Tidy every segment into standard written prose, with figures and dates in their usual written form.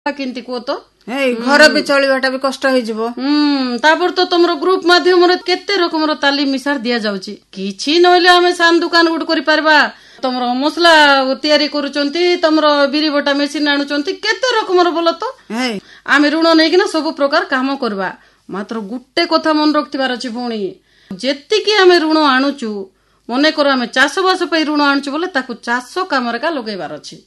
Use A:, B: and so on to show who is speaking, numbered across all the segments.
A: किंती को तो
B: घर भी चलवाटा भी कष्ट हो
A: तापर तो तुम ग्रुप माध्यम केते रकम तालीम मिसार दि जाउची किछि नहले आमे सान दुकान गुड करि परबा तुमर मसला तैयारी करूचंती तुमर बिरी बटा मेसिन आनुचंती केते रकम बोल तो आमे ऋण नै किना सब प्रकार काम करबा मात्र गुट्टे कथा मन रखिबार अछि भौणी जेतिकी आमे ऋण आणुचु मने करो आमे चाष बास पई ऋण आणुचु बोले ताकू चाष काम रे का लगेबार अछि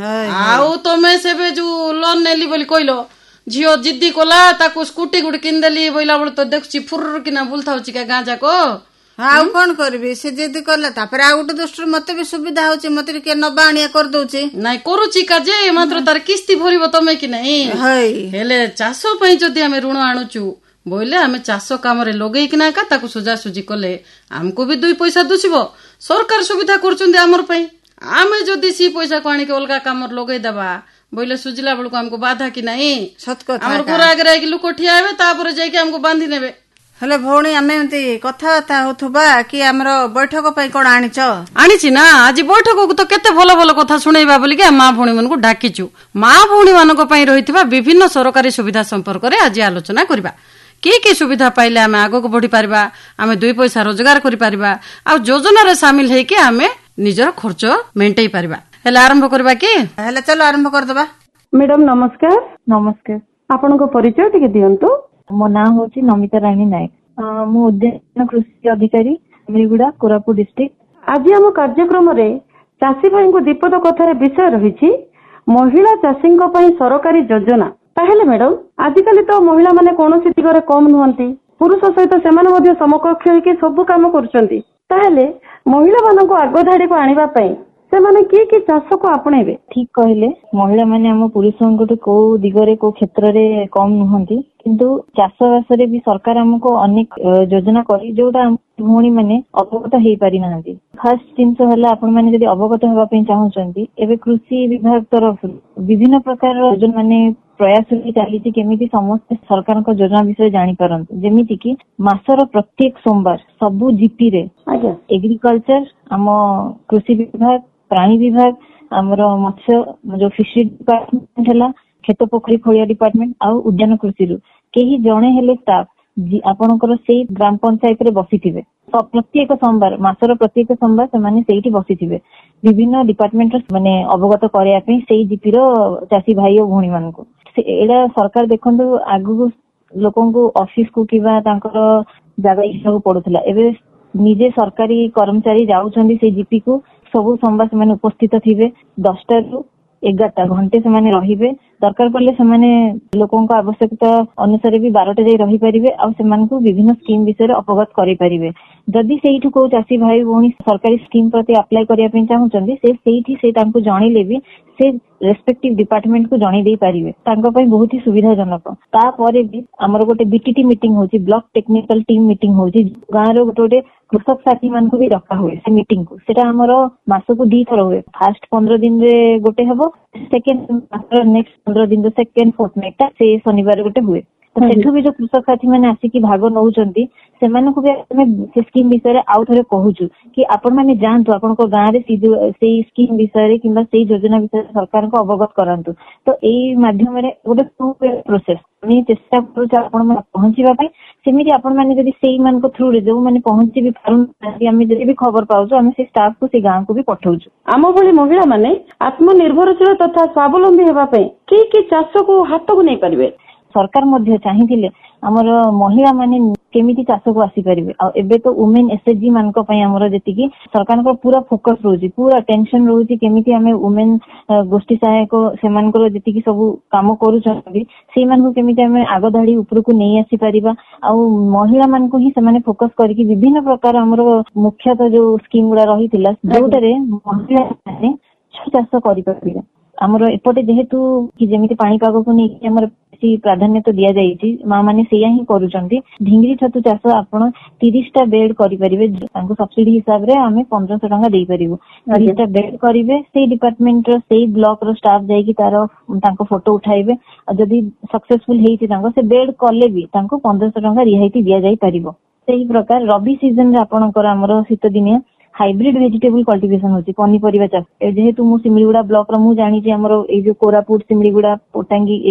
A: आउ तमे सेबे जो लोन नेली बोली कहलो झियो जिद्दी कला ताकू स्कूटी गुड किन देली बोइला बोल तो देखछि फुर किना बुलथाउची का गां जाको
B: आउ कोन करबी से जिद्दी कला तापर आ गुटे दृष्टि मते भी सुविधा होची मते के नबा आनिया कर दोची
A: नाही करूची का जे मात्र तार किस्ती भरिबो तमे कि नाही हेले चाषो पई जदी हमें ऋण आणुचु बोले हमें चाष काम रे लगेई किना का ताकू सुजा सुजी कले हमको भी 2 पैसा दुसिबो सरकार सुविधा करचुंदी हमर पई आमे जदी सी पैसा को आनी के अलगा काम लगेई दबा बोले सुजिला बळ को हमको बाधा कि नाही
B: सत कथा
A: हमर गोरा आगे कि लोक ठिया हेबे तापर जाई के हमको बांधी नेबे
B: हेले भौणी आमे एमती कथा होथबा कि हमर बैठक पई कोन आनीची
A: ना आज बैठक को तो केते भलो भलो कथा सुनैबा बोली के मां भौणी मन को डाकीचु मां भौणी मन को पई रहितबा विभिन्न सरकारी सुविधा संपर्क रे आज आलोचना करबा की सुविधा पाइले आमे आगो को बढ़ी पारिबा आमे 2 पैसा रोजगार करि पारिबा आ योजना रे शामिल हे के आमे निजर खर्च मेंटेई पारिबा हेले आरंभ करबा की
B: हेले चलो आरंभ कर दबा
C: मैडम नमस्कार
D: नमस्कार
C: आपन को परिचय टिके दियंतु
D: मो नाम होची नमिता रानी नायक मु उद्यान कृषि अधिकारी मिरिगुडा कोरापुट डिस्ट्रिक्ट
C: आज हम कार्यक्रम रे चासी भाई को दीपद कथार विषय रही महिला चाषी सरकारी योजना ताहेले मैडम आजिकल तो महिला माने कोनोसी दिगरे कम नुहंती पुरुष सहित सेमाने मध्य समकक्ष होइके सब काम करूचंती ताहेले महिला मानको आगो धाडी को आनिबा पई सेमाने की चाष को आपणेबे
D: ठीक कहले महिला माने हम पुरुषों को दिगरे को क्षेत्र रे कम नुहंती किंतु चाष बास रे भी सरकार हमको अनेक योजना करी जोटा भौणी माने अवगत हेई पारि नांती फर्स्ट जिंस हला आपण माने जदी अवगत हेबा पई चाहउचंती एबे कृषि विभाग तरफ विभिन्न प्रकार योजना माने प्रयास चली केमिति समस्त सरकार को योजना विषय जानी पारंतु जेमिति कि मासर प्रत्येक सोमवार सबु जीपी रे एग्रीकल्चर आम कृषि विभाग प्राणी विभाग आमर मत्स्य जो फिशरी डिपार्टमेंट हला खेत पोखरी खोलिया डिपार्टमेंट आउ उद्यान कृषि रु केही जणे हेले स्टाफ आपणकर से ग्राम पंचायत रे बसिथिबे प्रत्येक सोमवार मासर प्रत्येक सोमवार से माने सेठी बसिथिबे विभिन्न डिपार्टमेंट माने अवगत करिया पे सेही जीपी रो चासी भाई और भौणी मान को एडा सरकार देखंतु आगु लोकन को ऑफिस को किबा तांकर जागा इच्छा पड़ुथला एबे निजे सरकारी कर्मचारी जाउछंदी से जीपी को सब सोमवार से माने उपस्थित थिबे 10टा रु 11टा घंटे से माने रहिबे दरकार पड़ले से माने लोकन को आवश्यकता अनुसार भी 12टा जाई रही परिबे आ से मान को विभिन्न स्कीम विषय अवगत करि परिबे जदि सेहिठु को चासी भाई भौणी सरकारी स्कीम प्रति अप्लाई करिया पे चाहउछंदी से सेहिठी से तांको जणिले भी से रेस्पेक्टिव डिपार्टमेंट को जणी देई परिबे तांको पई बहुत ही सुविधाजनक ता परे भी हमर गोटे बीटीटी मीटिंग होची ब्लॉक टेक्निकल टीम मीटिंग होची गां रो गोटे कृषक साथी मान को भी रखा हुए से मीटिंग को सेटा हमर मास को 2 थर हुए फर्स्ट 15 दिन रे गोटे हबो सेकंड आफ्टर नेक्स्ट 15 दिन रो सेकंड फोर्टनाइट से शनिवार गोटे हुए तो सेठु भी जो कृषक साथी माने आसी भाग नउचंती सेमान को भी से स्कीम विषय रे आउ थरे कहूचु कि आपण माने जानतु आपण को गां रे से स्कीम विषय रे किबा से योजना विषय सरकार को अवगत करंतु तो एई माध्यम रे गोटे प्रोसेस मी चेष्टा करू आपण माने पहुंचीबा पई सेमिति आपण माने जदी सेई मान को थ्रू रे जो माने पहुंची भी पारुन हम जदी भी खबर पाउछु हम से स्टाफ को से गां को भी पठाउछु
C: आम भली महिला माने आत्मनिर्भरशील तथा स्वावलंबी हेबा पई की चाष को हाथ को नै परिबे
D: सरकार मध्य चाहिए आमर महिला माने केमिति चाष को आसी परिबे आ एबे तो वुमेन एसएचजी मान को पई हमर जेतिकी सरकार को पूरा फोकस रोजी पूरा टेंशन रोजी केमिति हमें वुमेन गोष्ठी सहायक सेमान को जेतिकी सब काम करू छथि से मान को केमिति हमें आगो धाडी ऊपर को नै आसी परिबा आ महिला मान को ही से माने फोकस करके विभिन्न प्रकार हमर मुख्यतः जो स्कीम गुडा रहितिला जोटरे महिला माने चाष करि परिबे हमर एपटे जेहेतु कि जेमिति पानी पागो को नै हमर बेसी प्राधान्य तो दिया जाईची मां माने सेया ही करूचंती ढिंगरी छतु चाष आपण 30टा बेड करि परिबे तांको सब्सिडी हिसाब रे हमें 1500 टका देई परिबो 30टा बेड करिवे सेही डिपार्टमेंट रो सेही ब्लॉक रो स्टाफ जाई कि तारो तांको फोटो उठाइबे आ जदी सक्सेसफुल हेइची तांको से बेड कले भी तांको 1500 टका रिहायती दिया जाई परिबो सेही प्रकार रबी सीजन रे आपणकर हमर शीत दिनिया हाइब्रिड वेजिटेबल कल्टिवेशन होची पनीपरिबा चाष जेहेतु मु सिमलीगुडा ब्लॉक रो मु जानी जे हमर ए जो कोरापुट सिमलीगुडा पोटांगी